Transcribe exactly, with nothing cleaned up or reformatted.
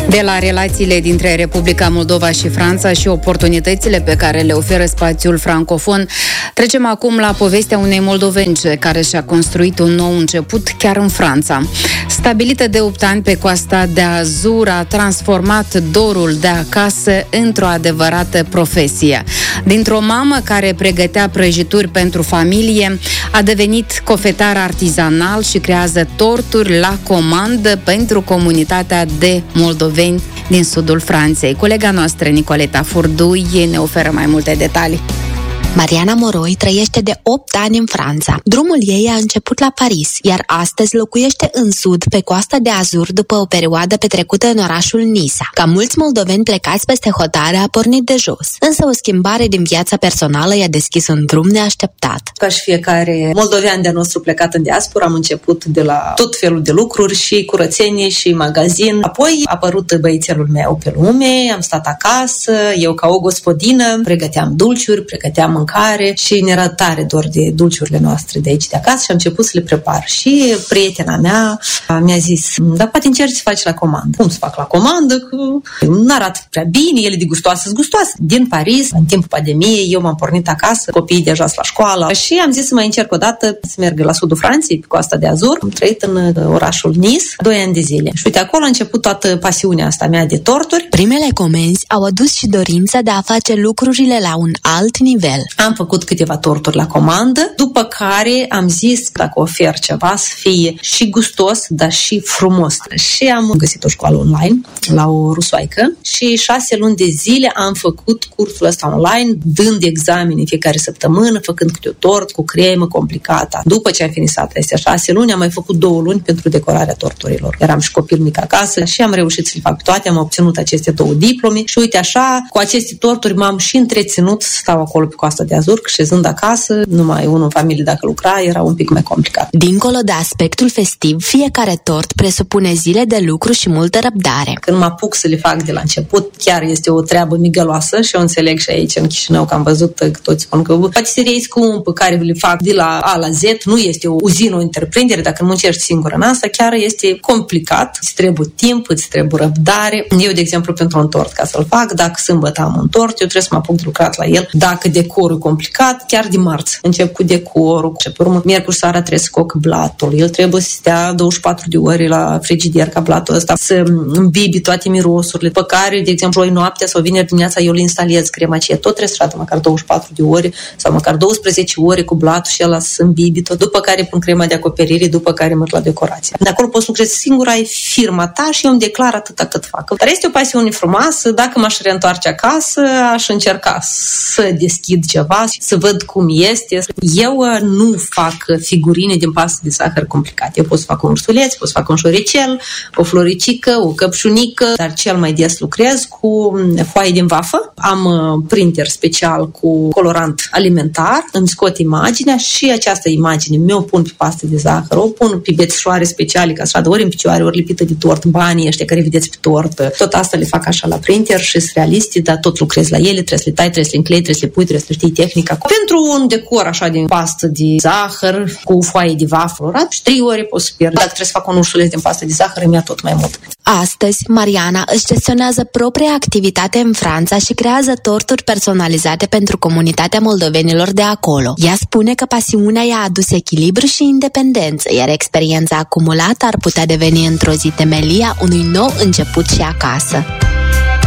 De la relațiile dintre Republica Moldova și Franța și oportunitățile pe care le oferă spațiul francofon, trecem acum la povestea unei moldovence care și-a construit un nou început chiar în Franța. Stabilită de opt ani pe coasta de Azur, a transformat dorul de acasă într-o adevărată profesie. Dintr-o mamă care pregătea prăjituri pentru familie, a devenit cofetar artizanal și creează torturi la comandă pentru comunitatea de moldoveni din sudul Franței. Colega noastră, Nicoleta Furdui, ne oferă mai multe detalii. Mariana Moroi trăiește de opt ani în Franța. Drumul ei a început la Paris, iar astăzi locuiește în sud, pe coasta de Azur, după o perioadă petrecută în orașul Nisa. Ca mulți moldoveni plecați peste hotare, a pornit de jos. Însă o schimbare din viața personală i-a deschis un drum neașteptat. Ca și fiecare moldovean de-a nostru plecat în diaspora, am început de la tot felul de lucruri, și curățenie, și magazin. Apoi a apărut băiețelul meu pe lume, am stat acasă, eu ca o gospodină, pregăteam dulciuri, pregăteam mâncare și ne era tare dor de dulciurile noastre de aici de acasă și am început să le prepar. Și prietena mea mi-a zis, dar poate încerci să faci la comandă. Cum să fac la comandă? Că nu arată prea bine, ele de gustoase sunt gustoase. Din Paris, în timpul pandemiei, eu m-am pornit acasă, copiii deja sunt la școală și am zis să mai încerc o dată să merg la sudul Franței, pe coasta de Azur. Am trăit în orașul Nice doi ani de zile. Și uite, acolo a început toată pasiunea asta mea de torturi. Primele comenzi au adus și dorința de a face lucrurile la un alt nivel. Am făcut câteva torturi la comandă, după care am zis că dacă ofer ceva să fie și gustos, dar și frumos. Și am găsit o școală online la o rusoaică și șase luni de zile am făcut cursul ăsta online, dând examene fiecare săptămână, făcând câte o tort cu cremă complicată. După ce am finisat astea șase luni, am mai făcut două luni pentru decorarea torturilor. Eram și copil mic acasă și am reușit să le fac toate, am obținut aceste două diplome și uite așa, cu aceste torturi m-am și întreținut să stau acolo pe coasta de Azur, șezând acasă, numai unul în familie dacă lucra, era un pic mai complicat. Dincolo de aspectul festiv, fiecare tort presupune zile de lucru și multă răbdare. Când mă apuc să le fac de la început, chiar este o treabă migăloasă și eu înțeleg și aici în Chișinău că am văzut că toți spun că patiseria e scumpă, care le fac de la A la Z, nu este o uzină, o întreprindere, dacă nu încerci singur în asta, chiar este complicat, îți trebuie timp, îți trebuie răbdare. Eu, de exemplu, pentru un tort, ca să-l fac, dacă sâmbătă am un tort, eu trebuie să mă apuc de lucrat la el, dacă decorul complicat, chiar de marți. Încep cu decorul și pe urmă, miercuri seara trebuie să coc blatul. El trebuie să stea douăzeci și patru de ore la frigider ca blatul ăsta, să îmbibi toate mirosurile, pe care, de exemplu, oi noaptea sau vineri dimineața eu îl instalez crema aceea. Tot trebuie să radă măcar douăzeci și patru de ore sau măcar douăsprezece ore cu blatul și ăla să îmbibi tot. După care pun crema de acoperire, după care merg la decorație. De acolo poți lucrezi singur, ai firma ta și eu îmi declar atâta cât fac. Dar este o pasiune frumoasă. Dacă m-aș reîntoarce acasă, aș încerca să deschid ceva, să văd cum este. Eu nu fac figurine din pastă de zahăr complicate. Eu pot să fac un ursuleț, pot să fac un șoricel, o floricică, o căpșunică, dar cel mai des lucrez cu foaie din vafă. Am printer special cu colorant alimentar, îmi scot imaginea și această imagine mi-o pun pe pastă de zahăr, o pun pe bețișoare speciale ca să vadă ori în picioare, ori lipită de tort, banii ăștia care vedeți pe tort. Tot asta le fac așa la printer și sunt realiste, dar tot lucrez la ele, trebuie să le tai, trebuie să le înclei, trebuie să le pui, trebuie să le știi tehnica. Pentru un decor așa de pastă de zahăr cu foaie de vafă florat și trei ore pot să pierd. Dacă trebuie să fac un ursuleț din pastă de zahăr, îmi ia tot mai mult. Astăzi, Mariana își gestionează propria activitate în Franța și creează torturi personalizate pentru comunitatea moldovenilor de acolo. Ea spune că pasiunea i-a adus echilibru și independență, iar experiența acumulată ar putea deveni într-o zi temelia unui nou început și acasă.